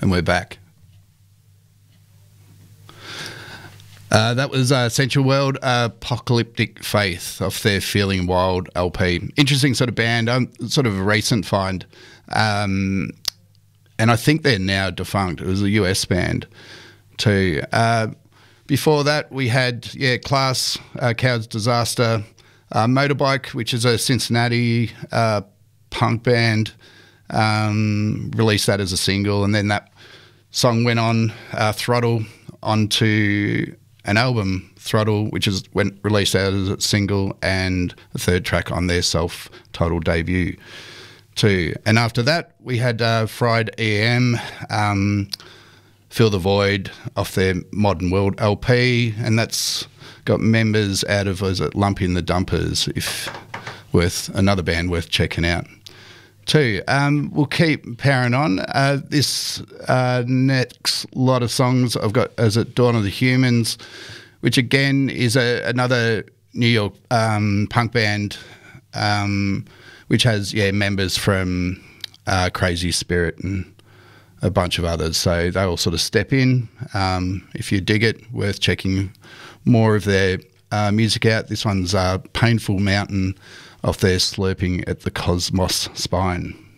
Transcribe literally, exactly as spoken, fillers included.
and we're back. Uh, that was uh, Central World uh, Apocalyptic Faith off their Feeling Wild L P. Interesting sort of band, um, sort of a recent find. Um, and I think they're now defunct. It was a U S band too. Uh, before that, we had, yeah, Class, uh, Coward's Disaster, uh, Motorbike, which is a Cincinnati uh, punk band, um, released that as a single. And then that song went on, uh, Throttle, onto an album, Throttle, which is went released out as a single, and the third track on their self-titled debut too. And after that, we had uh, Fried E M, um, Fill the Void off their Modern World L P, and that's got members out of, was it, Lumpy and the Dumpers, if worth another band worth checking out too. Um, we'll keep powering on. Uh, this uh, next lot of songs I've got is at Dawn of the Humans, which again is a, another New York um, punk band, um, which has yeah members from uh, Crazy Spirit and a bunch of others. So they all sort of step in. Um, if you dig it, worth checking more of their uh, music out. This one's uh, Painful Mountain off their Slurping at the Cosmos Spine.